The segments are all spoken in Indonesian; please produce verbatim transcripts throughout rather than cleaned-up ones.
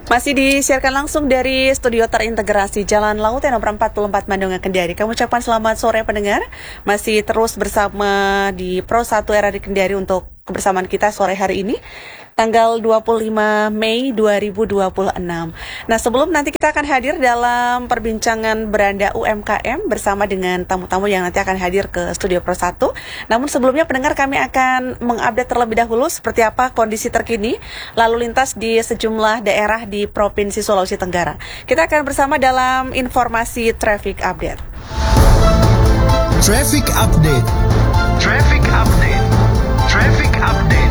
Masih disiarkan langsung dari studio terintegrasi Jalan Laut yang nomor empat puluh empat Bandung Kendari. Kami ucapkan selamat sore pendengar. Masih terus bersama di Pro satu R R I Kendari untuk kebersamaan kita sore hari ini, tanggal dua puluh lima Mei dua ribu dua puluh enam. Nah, sebelum nanti kita akan hadir dalam perbincangan beranda U M K M bersama dengan tamu-tamu yang nanti akan hadir ke studio Pro satu. Namun sebelumnya pendengar, kami akan mengupdate terlebih dahulu seperti apa kondisi terkini lalu lintas di sejumlah daerah di Provinsi Sulawesi Tenggara. Kita akan bersama dalam informasi traffic update. Traffic update. Traffic update. Traffic update.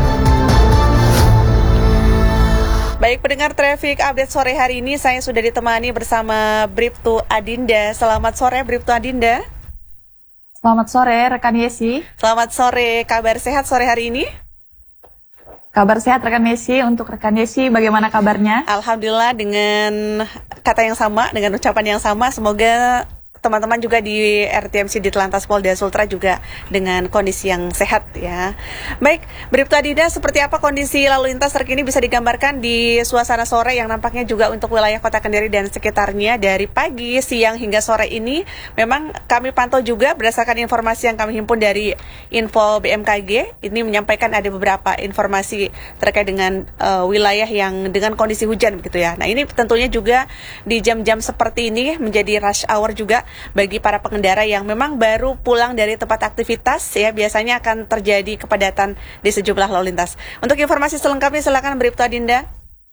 Baik pendengar, traffic update sore hari ini saya sudah ditemani bersama Bribtu Adinda. Selamat sore Bribtu Adinda. Selamat sore rekan Yesi. Selamat sore, kabar sehat sore hari ini? Kabar sehat rekan Yesi. Untuk rekan Yesi bagaimana kabarnya? Alhamdulillah dengan kata yang sama, dengan ucapan yang sama. Semoga teman-teman juga di R T M C Ditlantas Polda Sultra juga dengan kondisi yang sehat ya. Baik, Bribtu Adinda, seperti apa kondisi lalu lintas terkini bisa digambarkan di suasana sore yang nampaknya juga untuk wilayah Kota Kendari dan sekitarnya dari pagi, siang hingga sore ini. Memang kami pantau juga berdasarkan informasi yang kami himpun dari info B M K G. Ini menyampaikan ada beberapa informasi terkait dengan uh, wilayah yang dengan kondisi hujan begitu ya. Nah, ini tentunya juga di jam-jam seperti ini menjadi rush hour juga bagi para pengendara yang memang baru pulang dari tempat aktivitas ya, biasanya akan terjadi kepadatan di sejumlah lalu lintas. Untuk informasi selengkapnya silakan Bribtu Adinda.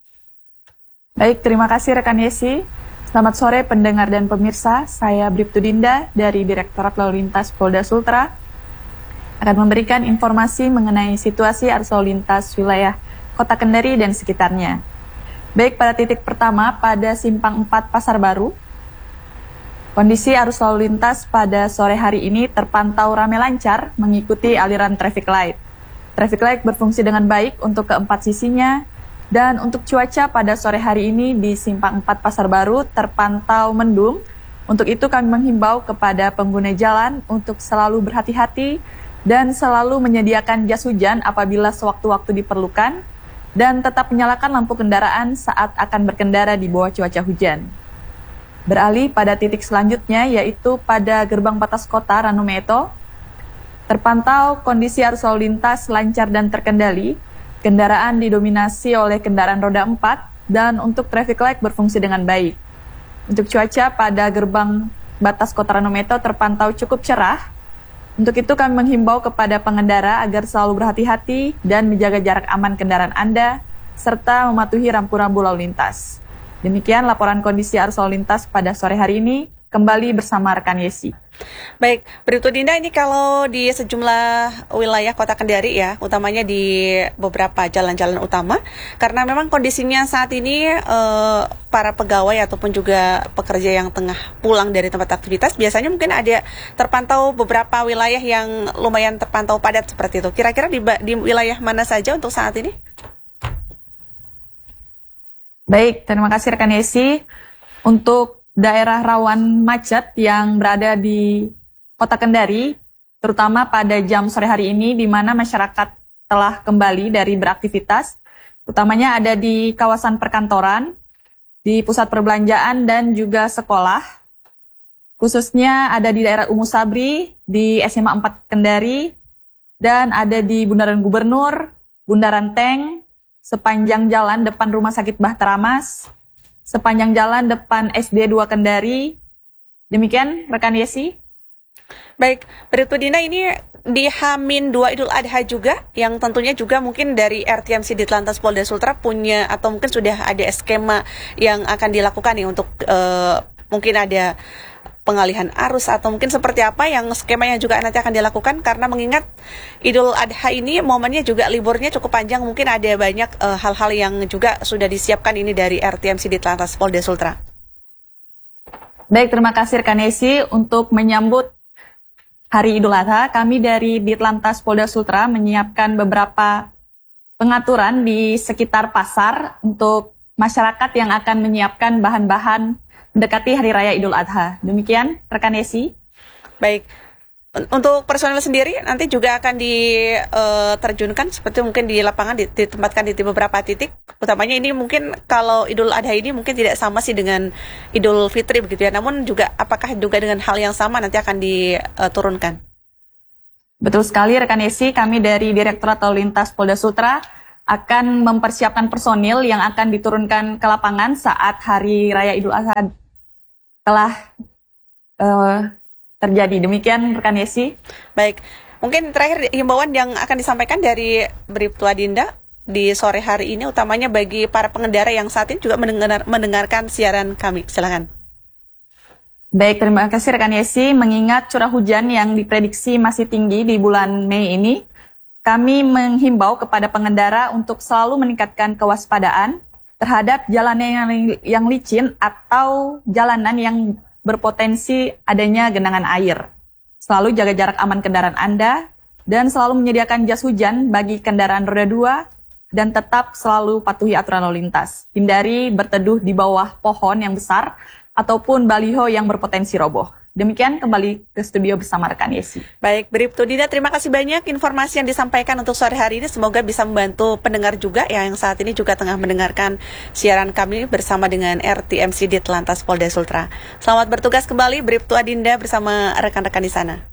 Baik, terima kasih rekan Yesi. Selamat sore pendengar dan pemirsa. Saya Bribtu Dinda dari Direktorat Lalu Lintas Polda Sultra akan memberikan informasi mengenai situasi arus lalu lintas wilayah Kota Kendari dan sekitarnya. Baik, pada titik pertama pada Simpang empat Pasar Baru, kondisi arus lalu lintas pada sore hari ini terpantau ramai lancar mengikuti aliran traffic light. Traffic light berfungsi dengan baik untuk keempat sisinya, dan untuk cuaca pada sore hari ini di Simpang empat Pasar Baru terpantau mendung. Untuk itu kami menghimbau kepada pengguna jalan untuk selalu berhati-hati dan selalu menyediakan jas hujan apabila sewaktu-waktu diperlukan, dan tetap menyalakan lampu kendaraan saat akan berkendara di bawah cuaca hujan. Beralih pada titik selanjutnya, yaitu pada gerbang batas kota Ranumeto, terpantau kondisi arus lalu lintas lancar dan terkendali, kendaraan didominasi oleh kendaraan roda empat, dan untuk traffic light berfungsi dengan baik. Untuk cuaca pada gerbang batas kota Ranumeto terpantau cukup cerah. Untuk itu kami menghimbau kepada pengendara agar selalu berhati-hati dan menjaga jarak aman kendaraan Anda, serta mematuhi rambu-rambu lalu lintas. Demikian laporan kondisi arus lalu lintas pada sore hari ini, kembali bersama rekan Yesi. Baik, Bribtu Dinda, ini kalau di sejumlah wilayah Kota Kendari ya, utamanya di beberapa jalan-jalan utama, karena memang kondisinya saat ini eh, para pegawai ataupun juga pekerja yang tengah pulang dari tempat aktivitas, biasanya mungkin ada terpantau beberapa wilayah yang lumayan terpantau padat seperti itu. Kira-kira di, di wilayah mana saja untuk saat ini? Baik, terima kasih rekan Yesi. Untuk daerah rawan macet yang berada di Kota Kendari, terutama pada jam sore hari ini di mana masyarakat telah kembali dari beraktivitas, utamanya ada di kawasan perkantoran, di pusat perbelanjaan dan juga sekolah. Khususnya ada di daerah Umu Sabri, di S M A empat Kendari, dan ada di Bundaran Gubernur, Bundaran Tank, sepanjang jalan depan Rumah Sakit Bahtera Mas, sepanjang jalan depan S D dua Kendari. Demikian rekan Yesi. Baik, Bribtu Dinda, ini di H minus dua Idul Adha juga, yang tentunya juga mungkin dari R T M C Ditlantas Polda Sultra punya atau mungkin sudah ada skema yang akan dilakukan nih untuk uh, mungkin ada pengalihan arus atau mungkin seperti apa yang skema yang juga nanti akan dilakukan, karena mengingat Idul Adha ini momennya juga liburnya cukup panjang, mungkin ada banyak uh, hal-hal yang juga sudah disiapkan ini dari R T M C Ditlantas Polda Sultra. Baik, terima kasih rekan Yesi. Untuk menyambut Hari Idul Adha, kami dari Ditlantas Polda Sultra menyiapkan beberapa pengaturan di sekitar pasar untuk masyarakat yang akan menyiapkan bahan-bahan mendekati Hari Raya Idul Adha. Demikian rekan Yesi. Baik, Untuk personel sendiri nanti juga akan diterjunkan seperti mungkin di lapangan ditempatkan di beberapa titik. Utamanya ini mungkin kalau Idul Adha ini mungkin tidak sama sih dengan Idul Fitri begitu ya. Namun juga apakah juga dengan hal yang sama nanti akan diturunkan? Betul sekali rekan Yesi, kami dari Direktorat Lalu Lintas Polda Sultra akan mempersiapkan personil yang akan diturunkan ke lapangan saat Hari Raya Idul Adha telah uh, terjadi. Demikian rekan Yesi. Baik, mungkin terakhir himbauan yang akan disampaikan dari Bribtu Adinda di sore hari ini, utamanya bagi para pengendara yang saat ini juga mendengar, mendengarkan siaran kami. Silakan. Baik, terima kasih rekan Yesi. Mengingat curah hujan yang diprediksi masih tinggi di bulan Mei ini, kami menghimbau kepada pengendara untuk selalu meningkatkan kewaspadaan terhadap jalanan yang, yang licin atau jalanan yang berpotensi adanya genangan air. Selalu jaga jarak aman kendaraan Anda dan selalu menyediakan jas hujan bagi kendaraan roda dua dan tetap selalu patuhi aturan lalu lintas. Hindari berteduh di bawah pohon yang besar ataupun baliho yang berpotensi roboh. Demikian kembali ke studio bersama rekan Yesi. Baik, Bribtu Dinda, terima kasih banyak informasi yang disampaikan untuk sore hari ini. Semoga bisa membantu pendengar juga yang saat ini juga tengah mendengarkan siaran kami bersama dengan R T M C Ditlantas Polda Sultra. Selamat bertugas kembali, Bribtu Adinda bersama rekan-rekan di sana.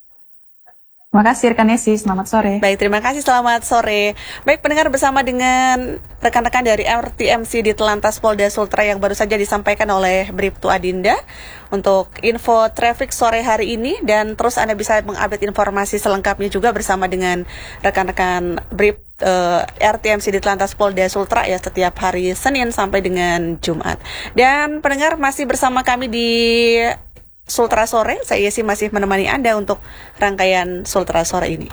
Terima kasih rekan Yesi, selamat sore. Baik, terima kasih, selamat sore. Baik, pendengar, bersama dengan rekan-rekan dari R T M C Ditlantas Polda Sultra yang baru saja disampaikan oleh Bribtu Adinda untuk info traffic sore hari ini, dan terus Anda bisa mengupdate informasi selengkapnya juga bersama dengan rekan-rekan Brib uh, R T M C Ditlantas Polda Sultra ya, setiap hari Senin sampai dengan Jumat. Dan pendengar masih bersama kami di Sultra Sore, saya sih masih menemani Anda untuk rangkaian Sultra Sore ini.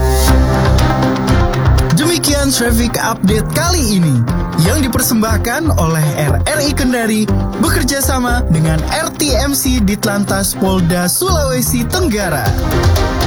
Demikian traffic update kali ini yang dipersembahkan oleh R R I Kendari bekerja sama dengan R T M C Ditlantas Polda Sulawesi Tenggara.